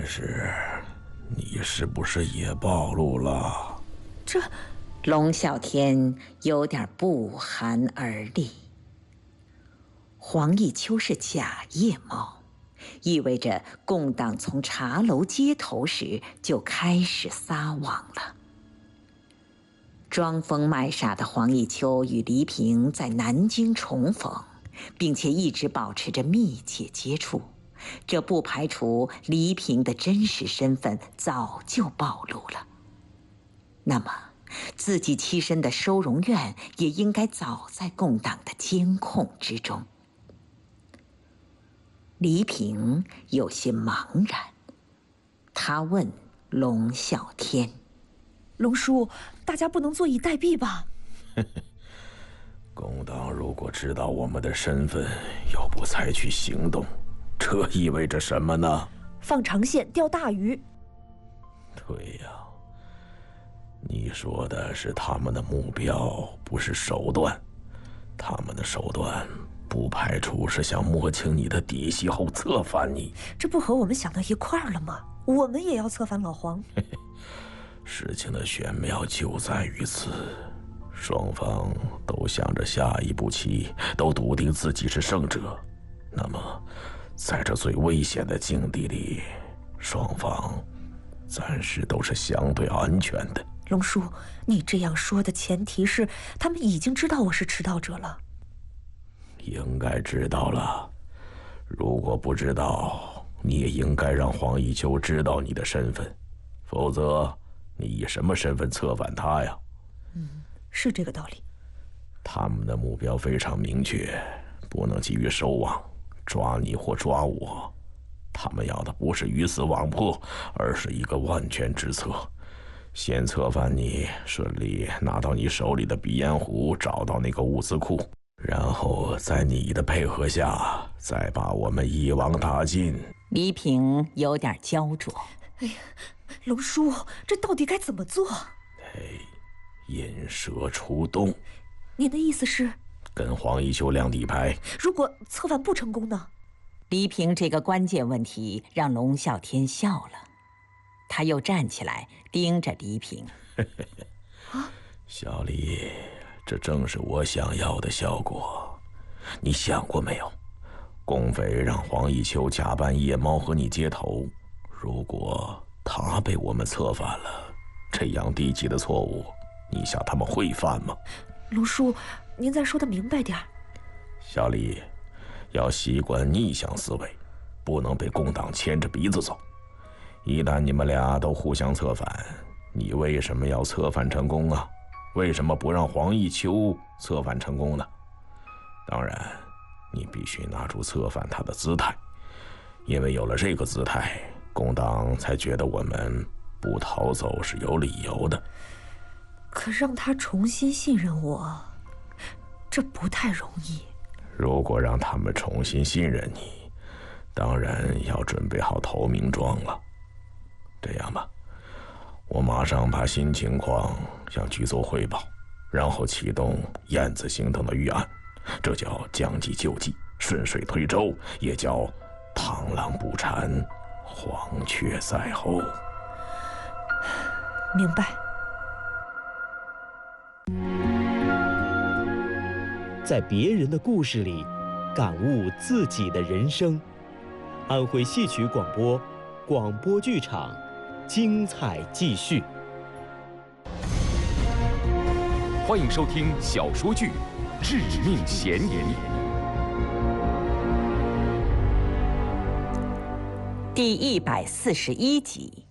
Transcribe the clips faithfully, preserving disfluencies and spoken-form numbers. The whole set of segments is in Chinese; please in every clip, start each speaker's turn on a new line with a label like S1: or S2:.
S1: 但是，你是不是也暴露了？
S2: 这，龙啸天有点不寒而栗。黄奕秋是假夜猫，意味着共党从茶楼接头时就开始撒网了。装疯卖傻的黄奕秋与黎平在南京重逢，并且一直保持着密切接触，这不排除黎平的真实身份早就暴露了。那么，自己栖身的收容院也应该早在共党的监控之中。黎平有些茫然，他问龙啸天：“
S3: 龙叔，大家不能坐以待毙吧？”
S1: 共党如果知道我们的身份，又不采取行动，这意味着什么呢？
S3: 放长线钓大鱼。
S1: 对呀，你说的是他们的目标，不是手段。他们的手段不排除是想摸清你的底细后策反你。
S3: 这不和我们想到一块儿了吗？我们也要策反老黄。
S1: 事情的玄妙就在于此，双方都想着下一步棋，都笃定自己是胜者。那么，在这最危险的境地里，双方暂时都是相对安全的。
S3: 龙叔，你这样说的前提是他们已经知道我是持道者了。
S1: 应该知道了。如果不知道，你也应该让黄奕秋知道你的身份，否则你以什么身份策反他呀？
S3: 嗯，是这个道理。
S1: 他们的目标非常明确，不能急于收网，抓你或抓我。他们要的不是鱼死网破，而是一个万全之策。先策反你，顺利拿到你手里的鼻烟壶，找到那个物资库，然后在你的配合下，再把我们一网打尽。
S2: 黎平有点焦灼。
S3: 哎呀，龙叔，这到底该怎么做？
S1: 哎，引蛇出洞。
S3: 您的意思是？
S1: 跟黄奕秋亮底牌。
S3: 如果策反不成功呢？
S2: 黎平这个关键问题让龙啸天笑了，他又站起来盯着黎平。
S1: 小黎，这正是我想要的效果。你想过没有？共匪让黄奕秋假扮夜猫和你接头，如果他被我们策反了，这样低级的错误，你想他们会犯吗？
S3: 龙叔，您再说的明白点儿。
S1: 小李，要习惯逆向思维，不能被共党牵着鼻子走。一旦你们俩都互相策反，你为什么要策反成功啊？为什么不让黄奕秋策反成功呢？当然，你必须拿出策反他的姿态，因为有了这个姿态，共党才觉得我们不逃走是有理由的。
S3: 可让他重新信任我，这不太容易。
S1: 如果让他们重新信任你，当然要准备好投名状了。这样吧，我马上把新情况向局座汇报，然后启动燕子行动的预案，这叫将计就计，顺水推舟，也叫螳螂捕蝉，黄雀在后。
S3: 明白。
S4: 在别人的故事里感悟自己的人生。安徽戏曲广播，广播剧场，精彩继续。
S5: 欢迎收听小说剧《致命嫌疑》
S2: 第一百四十一集。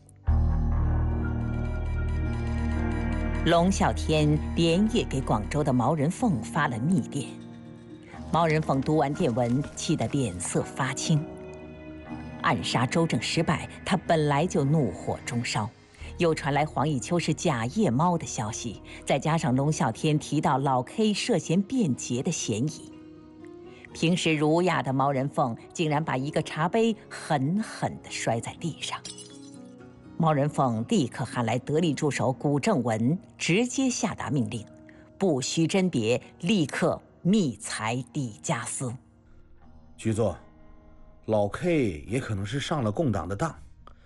S2: 龙啸天连夜给广州的毛人凤发了密电，毛人凤读完电文，气得脸色发青。暗杀周正失败，他本来就怒火中烧，又传来黄奕秋是假夜猫的消息，再加上龙啸天提到老 K 涉嫌变节的嫌疑，平时儒雅的毛人凤竟然把一个茶杯狠狠地摔在地上。毛人凤立刻喊来得力助手古正文，直接下达命令，不需甄别，立刻密裁李家私。
S6: 局座，老 K 也可能是上了共党的当，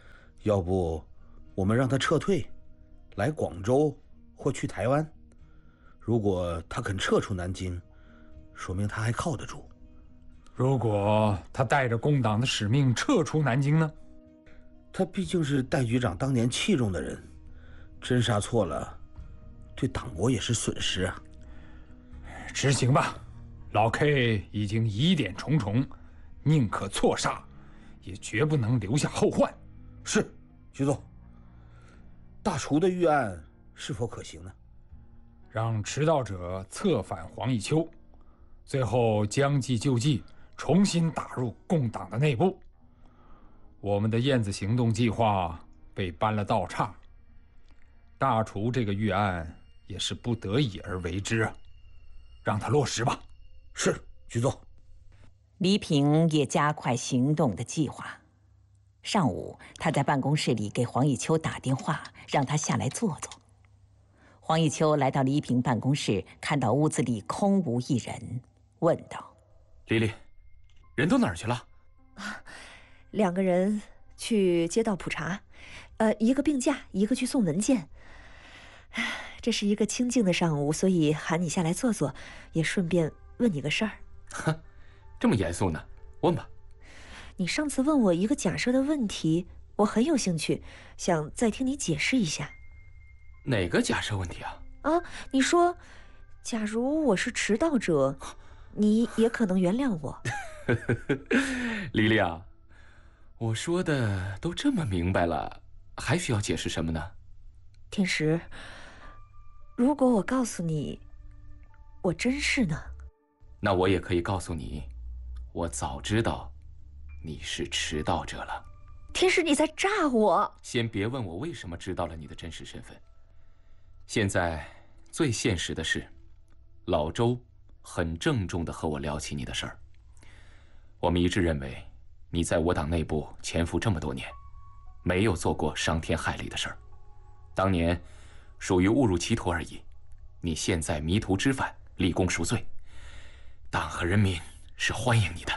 S6: 要不我们让他撤退，来广州或去台湾。如果他肯撤出南京，说明他还靠得住。
S7: 如果他带着共党的使命撤出南京呢？
S6: 他毕竟是戴局长当年器重的人，真杀错了，对党国也是损失啊。
S7: 执行吧，老 K 已经疑点重重，宁可错杀，也绝不能留下后患。
S6: 是，徐总。大厨的预案是否可行呢？
S7: 让迟到者策反黄义秋，最后将计就计，重新打入共党的内部。我们的燕子行动计划被搬了道岔，大厨这个预案也是不得已而为之啊，让他落实吧。
S6: 是，局座。
S2: 黎平也加快行动的计划。上午，他在办公室里给黄义秋打电话，让他下来坐坐。黄义秋来到黎平办公室，看到屋子里空无一人，问道：“
S5: 黎黎，人都哪儿去了？”
S3: 两个人去街道普查，呃，一个病假，一个去送文件。这是一个清静的上午，所以喊你下来坐坐，也顺便问你个事儿。
S5: 哼，这么严肃呢？问吧。
S3: 你上次问我一个假设的问题，我很有兴趣，想再听你解释一下。
S5: 哪个假设问题啊？
S3: 啊，你说，假如我是迟到者，你也可能原谅我。
S5: 黎黎啊，我说的都这么明白了，还需要解释什么呢？
S3: 天石，如果我告诉你，我真是呢？
S5: 那我也可以告诉你，我早知道你是迟到者了。
S3: 天石，你在诈我！
S5: 先别问我为什么知道了你的真实身份。现在最现实的是，老周很郑重地和我聊起你的事儿。我们一致认为，你在我党内部潜伏这么多年，没有做过伤天害理的事儿。当年属于误入歧途而已，你现在迷途知返，立功赎罪，党和人民是欢迎你的。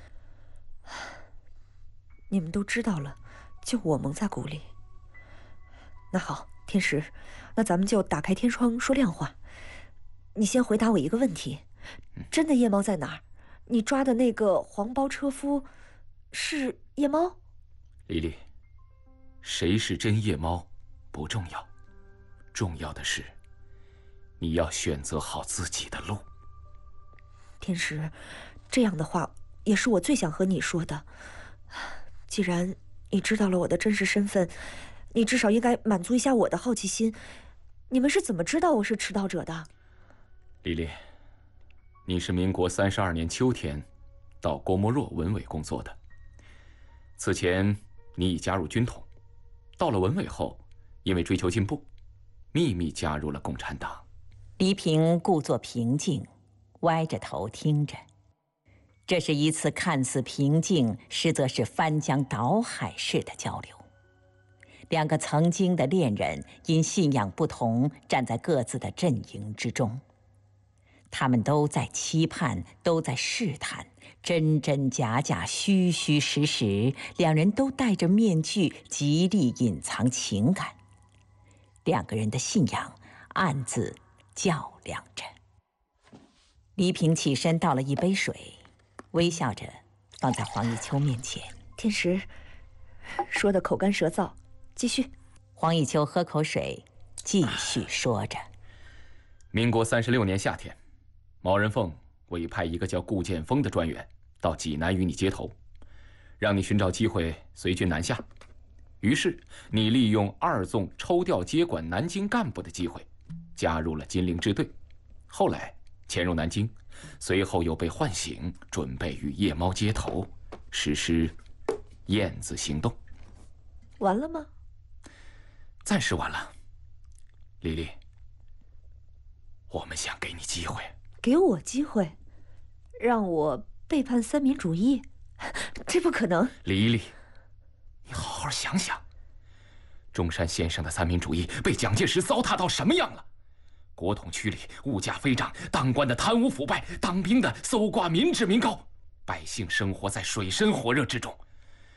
S3: 你们都知道了，就我蒙在鼓里。那好，天石，那咱们就打开天窗说亮话。你先回答我一个问题：真的夜猫在哪儿？你抓的那个黄包车夫是夜猫？
S5: 黎黎，谁是真夜猫不重要，重要的是你要选择好自己的路。
S3: 天石，这样的话也是我最想和你说的。既然你知道了我的真实身份，你至少应该满足一下我的好奇心。你们是怎么知道我是迟到者的？
S5: 黎黎，你是民国三十二年秋天到郭沫若文委工作的。此前你已加入军统，到了文委后，因为追求进步，秘密加入了共产党。
S2: 黎平故作平静，歪着头听着。这是一次看似平静，实则是翻江倒海式的交流。两个曾经的恋人因信仰不同，站在各自的阵营之中。他们都在期盼，都在试探，真真假假，虚虚实实。两人都戴着面具，极力隐藏情感。两个人的信仰暗自较量着。黎平起身倒了一杯水，微笑着放在黄义秋面前。
S3: 天石，说的口干舌燥，继续。
S2: 黄义秋喝口水，继续说着。
S5: 民国三十六年夏天，毛人凤委派一个叫顾剑锋的专员到济南与你接头，让你寻找机会随军南下。于是你利用二纵抽调接管南京干部的机会，加入了金陵支队。后来潜入南京，随后又被唤醒，准备与夜猫接头，实施燕子行动。
S3: 完了吗？
S5: 暂时完了。黎黎，我们想给你机会。
S3: 给我机会，让我背叛三民主义？这不可能。
S5: 黎黎，你好好想想，中山先生的三民主义被蒋介石糟蹋到什么样了？国统区里物价飞涨，当官的贪污腐败，当兵的搜刮民脂民膏，百姓生活在水深火热之中。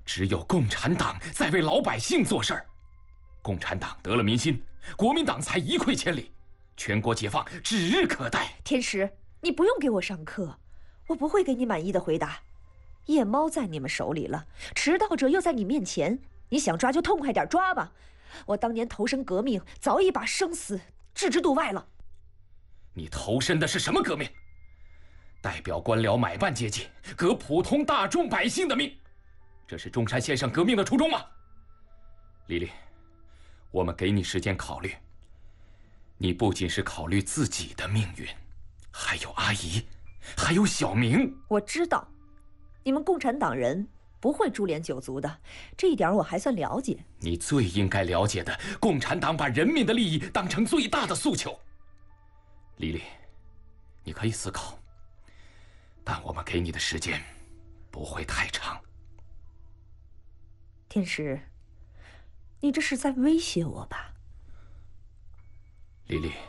S5: 只有共产党在为老百姓做事儿。共产党得了民心，国民党才一溃千里，全国解放指日可待。
S3: 天石，你不用给我上课，我不会给你满意的回答。夜猫在你们手里了，迟到者又在你面前，你想抓就痛快点抓吧。我当年投身革命，早已把生死置之度外了。
S5: 你投身的是什么革命？代表官僚买办阶级，革普通大众百姓的命，这是中山先生革命的初衷吗？丽丽，我们给你时间考虑。你不仅是考虑自己的命运，还有阿姨，还有小明。
S3: 我知道，你们共产党人不会株连九族的，这一点我还算了解。
S5: 你最应该了解的，共产党把人民的利益当成最大的诉求。丽丽，你可以思考，但我们给你的时间不会太长。
S3: 天石，你这是在威胁我吧？
S5: 丽丽，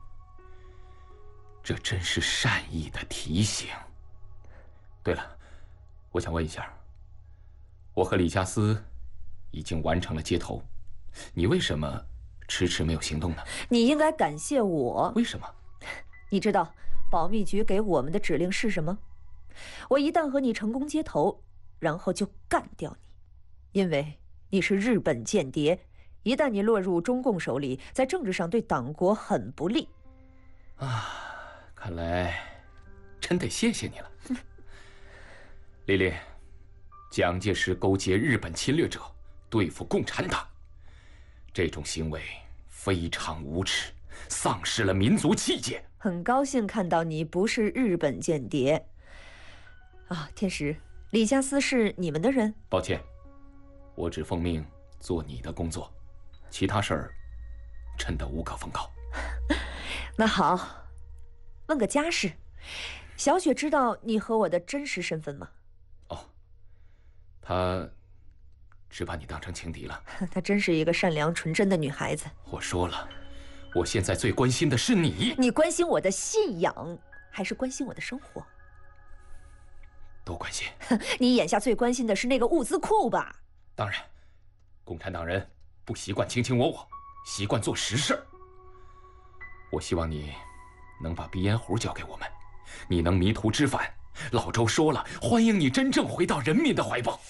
S5: 这真是善意的提醒。对了，我想问一下，我和李佳思已经完成了接头，你为什么迟迟没有行动呢？
S3: 你应该感谢我。
S5: 为什么？
S3: 你知道保密局给我们的指令是什么？我一旦和你成功接头，然后就干掉你，因为你是日本间谍，一旦你落入中共手里，在政治上对党国很不利。
S5: 啊，看来真得谢谢你了。丽丽，蒋介石勾结日本侵略者对付共产党，这种行为非常无耻，丧失了民族气节。
S3: 很高兴看到你不是日本间谍。啊，天石，李佳思是你们的人？
S5: 抱歉，我只奉命做你的工作，其他事儿真的无可奉告。
S3: 那好，问个家事，小雪知道你和我的真实身份吗？
S5: 哦，她只把你当成情敌了。
S3: 她真是一个善良纯真的女孩子。
S5: 我说了，我现在最关心的是你。
S3: 你关心我的信仰，还是关心我的生活？
S5: 都关心。
S3: 你眼下最关心的是那个物资库吧？
S5: 当然，共产党人不习惯卿卿我我，习惯做实事。我希望你能把鼻烟壶交给我们，你能迷途知返。老周说了，欢迎你真正回到人民的怀抱。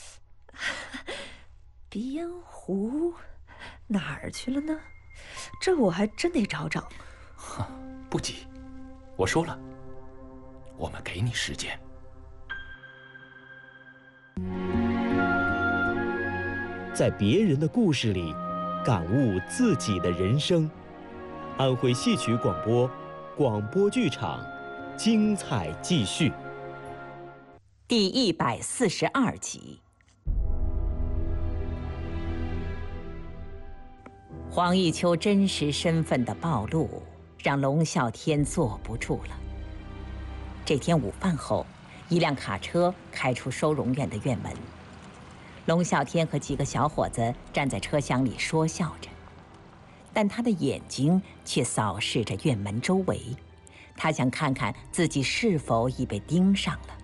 S3: 鼻烟壶哪儿去了呢？这我还真得找找。
S5: 不急，我说了，我们给你时间。
S4: 在别人的故事里，感悟自己的人生。安徽戏曲广播，广播剧场，精彩继续。
S2: 第一百四十二集。黄奕秋真实身份的暴露，让龙啸天坐不住了。这天午饭后，一辆卡车开出收容院的院门。龙啸天和几个小伙子站在车厢里说笑着，但他的眼睛却扫视着院门周围，他想看看自己是否已被盯上了。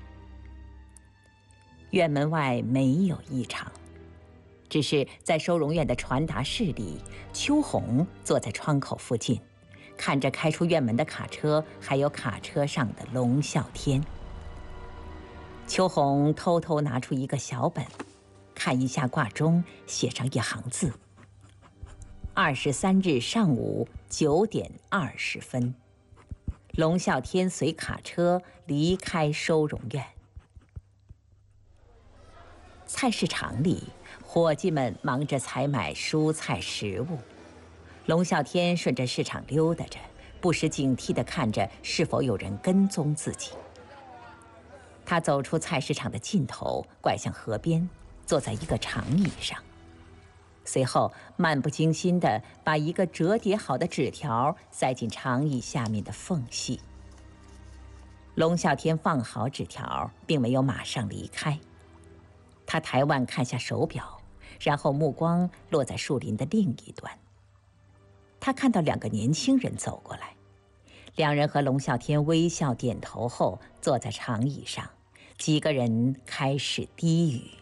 S2: 院门外没有异常，只是在收容院的传达室里，秋红坐在窗口附近，看着开出院门的卡车，还有卡车上的龙啸天。秋红偷偷拿出一个小本，看一下挂钟，写上一行字：二十三日上午九点二十分，龙啸天随卡车离开收容院。菜市场里，伙计们忙着采买蔬菜食物。龙啸天顺着市场溜达着，不时警惕地看着是否有人跟踪自己。他走出菜市场的尽头，拐向河边，坐在一个长椅上，随后漫不经心地把一个折叠好的纸条塞进长椅下面的缝隙。龙啸天放好纸条，并没有马上离开。他抬腕看下手表，然后目光落在树林的另一端。他看到两个年轻人走过来，两人和龙啸天微笑点头后，坐在长椅上。几个人开始低语。